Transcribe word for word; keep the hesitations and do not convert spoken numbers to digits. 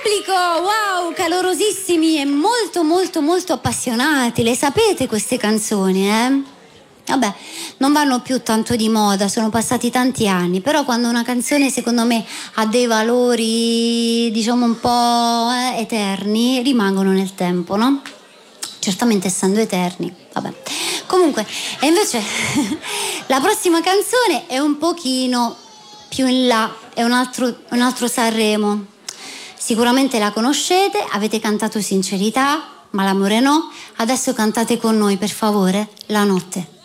pubblico, wow, calorosissimi e molto molto molto appassionati. Le sapete queste canzoni, eh? Vabbè, non vanno più tanto di moda, sono passati tanti anni, però quando una canzone secondo me ha dei valori, diciamo un po' eh, eterni, rimangono nel tempo, no? Certamente essendo eterni, vabbè. Comunque, e invece la prossima canzone è un pochino più in là, è un altro, un altro Sanremo. Sicuramente la conoscete, avete cantato Sincerità, ma l'amore no. Adesso cantate con noi, per favore, La notte.